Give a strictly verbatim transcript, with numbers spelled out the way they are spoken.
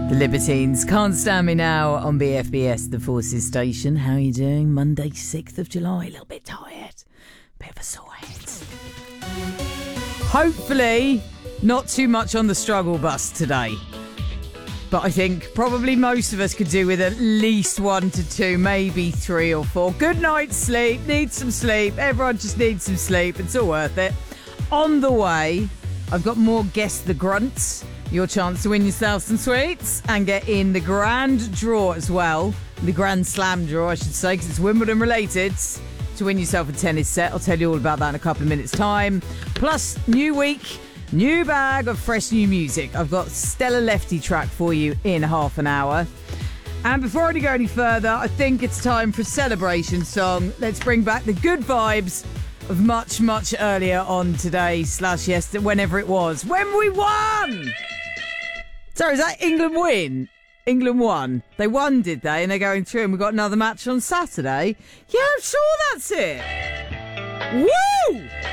The Libertines, Can't Stand Me Now on B F B S, the Forces Station. How are you doing? Monday, sixth of July. A little bit tired. Bit of a sore head. Hopefully, not too much on the struggle bus today. But I think probably most of us could do with at least one to two, maybe three or four. Good night's sleep. Need some sleep. Everyone just needs some sleep. It's all worth it. On the way, I've got more Guess the Grunts. Your chance to win yourself some sweets and get in the grand draw as well. The Grand Slam draw, I should say, because it's Wimbledon related. To win yourself a tennis set. I'll tell you all about that in a couple of minutes' time. Plus, new week, new bag of fresh new music. I've got Stella Lefty track for you in half an hour. And before I go any further, I think it's time for a celebration song. Let's bring back the good vibes of much, much earlier on today, slash yesterday, whenever it was, when we won! So is that England win? England won. They won, did they? And they're going through and we've got another match on Saturday. Yeah, I'm sure that's it. Woo!